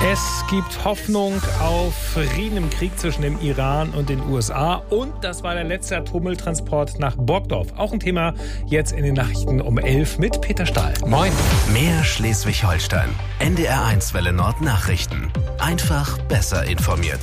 Es gibt Hoffnung auf Frieden im Krieg zwischen dem Iran und den USA. Und das war der letzte Atommülltransport nach Brokdorf. Auch ein Thema jetzt in den Nachrichten um 11 mit Peter Stahl. Moin. Mehr Schleswig-Holstein. NDR1 Welle Nord Nachrichten. Einfach besser informiert.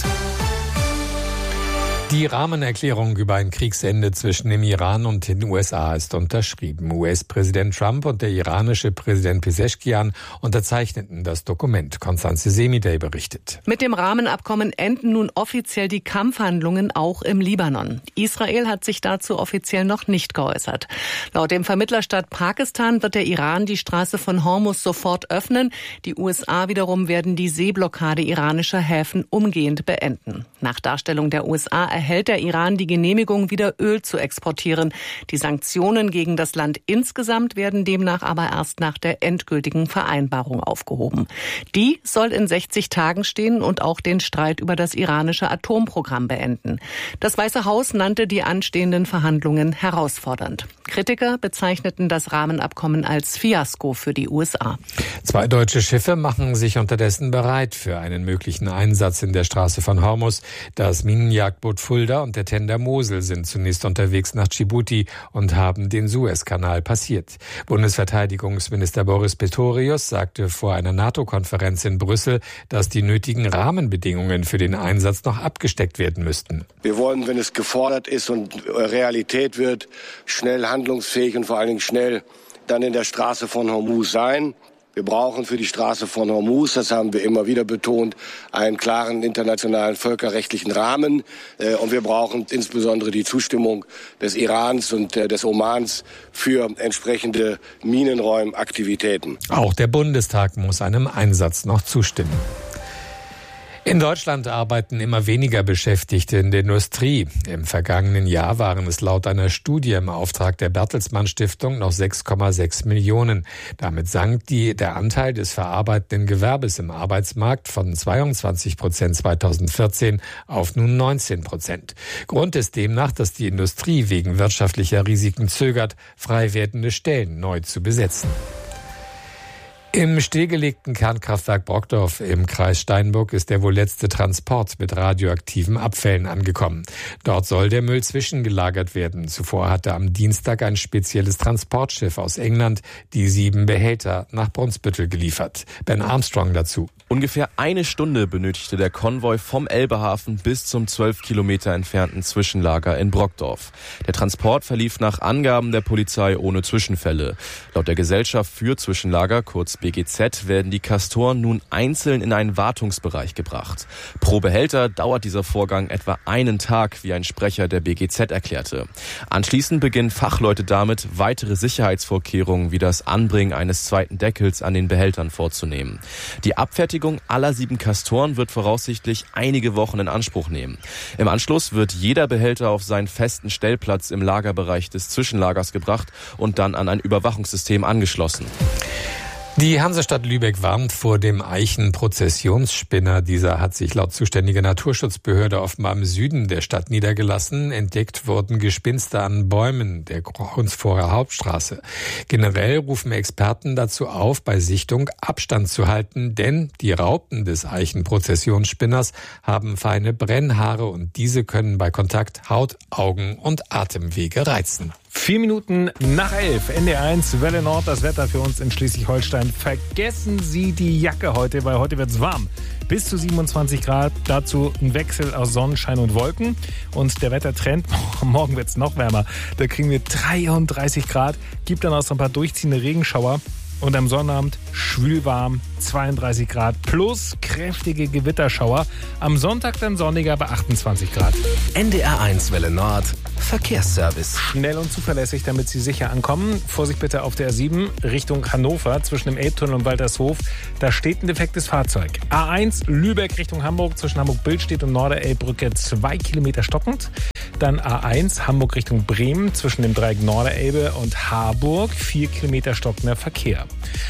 Die Rahmenerklärung über ein Kriegsende zwischen dem Iran und den USA ist unterschrieben. US-Präsident Trump und der iranische Präsident Pezeshkian unterzeichneten das Dokument. Constanze Semidey berichtet. Mit dem Rahmenabkommen enden nun offiziell die Kampfhandlungen auch im Libanon. Israel hat sich dazu offiziell noch nicht geäußert. Laut dem Vermittlerstaat Pakistan wird der Iran die Straße von Hormuz sofort öffnen. Die USA wiederum werden die Seeblockade iranischer Häfen umgehend beenden. Nach Darstellung der USA erhält der Iran die Genehmigung, wieder Öl zu exportieren. Die Sanktionen gegen das Land insgesamt werden demnach aber erst nach der endgültigen Vereinbarung aufgehoben. Die soll in 60 Tagen stehen und auch den Streit über das iranische Atomprogramm beenden. Das Weiße Haus nannte die anstehenden Verhandlungen herausfordernd. Kritiker bezeichneten das Rahmenabkommen als Fiasko für die USA. 2 deutsche Schiffe machen sich unterdessen bereit für einen möglichen Einsatz in der Straße von Hormuz. Das Minenjagdboot Fulda und der Tender Mosel sind zunächst unterwegs nach Djibouti und haben den Suezkanal passiert. Bundesverteidigungsminister Boris Pistorius sagte vor einer NATO-Konferenz in Brüssel, dass die nötigen Rahmenbedingungen für den Einsatz noch abgesteckt werden müssten. Wir wollen, wenn es gefordert ist und Realität wird, schnell handlungsfähig und vor allen Dingen schnell dann in der Straße von Hormuz sein. Wir brauchen für die Straße von Hormuz, das haben wir immer wieder betont, einen klaren internationalen völkerrechtlichen Rahmen. Und wir brauchen insbesondere die Zustimmung des Irans und des Omans für entsprechende Minenräumaktivitäten. Auch der Bundestag muss einem Einsatz noch zustimmen. In Deutschland arbeiten immer weniger Beschäftigte in der Industrie. Im vergangenen Jahr waren es laut einer Studie im Auftrag der Bertelsmann Stiftung noch 6,6 Millionen. Damit sank der Anteil des verarbeitenden Gewerbes im Arbeitsmarkt von 22% 2014 auf nun 19%. Grund ist demnach, dass die Industrie wegen wirtschaftlicher Risiken zögert, frei werdende Stellen neu zu besetzen. Im stillgelegten Kernkraftwerk Brokdorf im Kreis Steinburg ist der wohl letzte Transport mit radioaktiven Abfällen angekommen. Dort soll der Müll zwischengelagert werden. Zuvor hatte am Dienstag ein spezielles Transportschiff aus England die 7 Behälter nach Brunsbüttel geliefert. Ben Armstrong dazu. Ungefähr 1 Stunde benötigte der Konvoi vom Elbehafen bis zum 12 Kilometer entfernten Zwischenlager in Brokdorf. Der Transport verlief nach Angaben der Polizei ohne Zwischenfälle. Laut der Gesellschaft für Zwischenlager, kurz BGZ, werden die Castoren nun einzeln in einen Wartungsbereich gebracht. Pro Behälter dauert dieser Vorgang etwa einen Tag, wie ein Sprecher der BGZ erklärte. Anschließend beginnen Fachleute damit, weitere Sicherheitsvorkehrungen wie das Anbringen eines zweiten Deckels an den Behältern vorzunehmen. Die Abfertigung aller 7 Castoren wird voraussichtlich einige Wochen in Anspruch nehmen. Im Anschluss wird jeder Behälter auf seinen festen Stellplatz im Lagerbereich des Zwischenlagers gebracht und dann an ein Überwachungssystem angeschlossen. Die Hansestadt Lübeck warnt vor dem Eichenprozessionsspinner. Dieser hat sich laut zuständiger Naturschutzbehörde offenbar im Süden der Stadt niedergelassen. Entdeckt wurden Gespinste an Bäumen der Hunsvorer Hauptstraße. Generell rufen Experten dazu auf, bei Sichtung Abstand zu halten, denn die Raupen des Eichenprozessionsspinners haben feine Brennhaare und diese können bei Kontakt Haut, Augen und Atemwege reizen. 4 Minuten nach 11, NDR1 Welle Nord, das Wetter für uns in Schleswig-Holstein. Vergessen Sie die Jacke heute, weil heute wird's warm. Bis zu 27 Grad, dazu ein Wechsel aus Sonnenschein und Wolken. Und der Wettertrend, morgen wird's noch wärmer. Da kriegen wir 33 Grad, gibt dann auch so ein paar durchziehende Regenschauer. Und am Sonnabend schwülwarm, 32 Grad plus kräftige Gewitterschauer. Am Sonntag dann sonniger bei 28 Grad. NDR1 Welle Nord, Verkehrsservice. Schnell und zuverlässig, damit Sie sicher ankommen. Vorsicht bitte auf der A7 Richtung Hannover zwischen dem Elbtunnel und Waltershof. Da steht ein defektes Fahrzeug. A1 Lübeck Richtung Hamburg zwischen Hamburg-Billstedt und Norderelbbrücke 2 Kilometer stockend. Dann A1 Hamburg Richtung Bremen zwischen dem Dreieck Norderelbe und Harburg 4 Kilometer stockender Verkehr.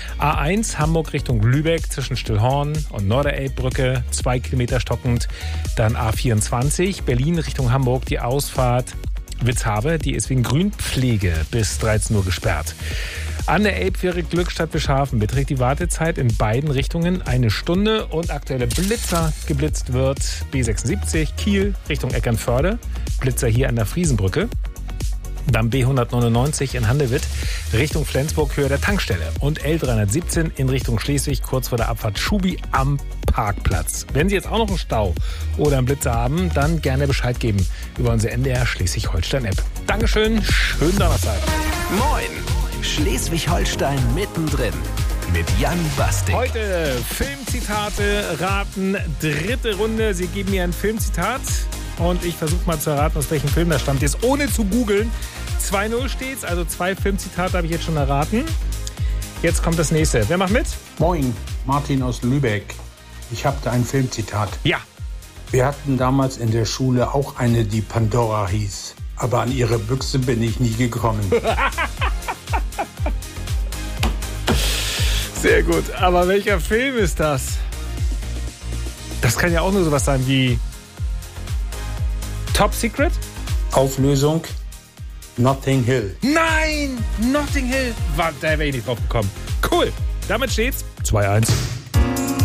A1 Hamburg Richtung Lübeck zwischen Stillhorn und Norderelbbrücke 2 Kilometer stockend. Dann A24 Berlin Richtung Hamburg die Ausfahrt Witzhabe, die ist wegen Grünpflege bis 13 Uhr gesperrt. An der Elbfähre Glückstadt Bischhafen beträgt die Wartezeit in beiden Richtungen 1 Stunde und aktuelle Blitzer geblitzt wird B76 Kiel Richtung Eckernförde, Blitzer hier an der Friesenbrücke. Dann B199 in Handewitt Richtung Flensburg Höhe der Tankstelle und L317 in Richtung Schleswig kurz vor der Abfahrt Schubi am Parkplatz. Wenn Sie jetzt auch noch einen Stau oder einen Blitzer haben, dann gerne Bescheid geben über unsere NDR Schleswig-Holstein-App. Dankeschön, schönen Donnerstag. Moin, Schleswig-Holstein mittendrin mit Jan Bastik. Heute Filmzitate raten, 3. Runde. Sie geben mir ein Filmzitat und ich versuche mal zu erraten, aus welchem Film das stammt. Jetzt ohne zu googeln. 2-0 steht's, also 2 Filmzitate habe ich jetzt schon erraten. Jetzt kommt das nächste. Wer macht mit? Moin, Martin aus Lübeck. Ich habe da ein Filmzitat. Ja. Wir hatten damals in der Schule auch eine, die Pandora hieß. Aber an ihre Büchse bin ich nie gekommen. Sehr gut. Aber welcher Film ist das? Das kann ja auch nur sowas sein wie Top Secret? Auflösung: Notting Hill. Nein! Notting Hill! Da wäre ich nicht drauf gekommen. Cool. Damit steht's 2-1.